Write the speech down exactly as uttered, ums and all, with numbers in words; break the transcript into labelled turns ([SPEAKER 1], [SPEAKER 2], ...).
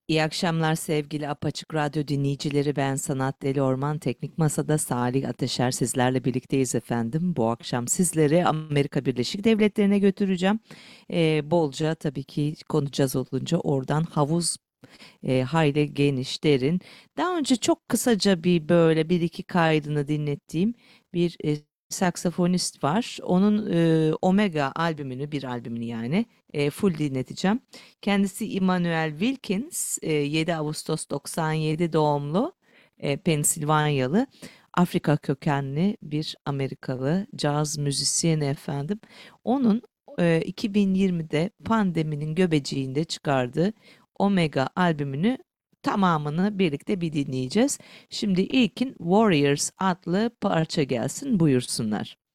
[SPEAKER 1] İyi akşamlar sevgili Apaçık Radyo dinleyicileri. Ben Sanat Deli Orman, Teknik Masa'da Salih Ateşer sizlerle birlikteyiz efendim. Bu akşam sizleri Amerika Birleşik Devletleri'ne götüreceğim. Ee, bolca tabii ki konuşacağız olunca oradan havuz e, hayli geniş, derin. Daha önce çok kısaca bir böyle bir iki kaydını dinlettiğim bir e, saksafonist var. Onun e, Omega albümünü, bir albümünü yani e, full dinleteceğim. Kendisi Immanuel Wilkins, e, yedi Ağustos doksan yedi doğumlu, e, Pensilvanyalı. Afrika kökenli bir Amerikalı caz müzisyeni efendim. Onun e, iki bin yirmide pandeminin göbeciğinde çıkardığı Omega albümünü tamamını birlikte bir dinleyeceğiz. Şimdi ilkin Warriors adlı parça gelsin, buyursunlar.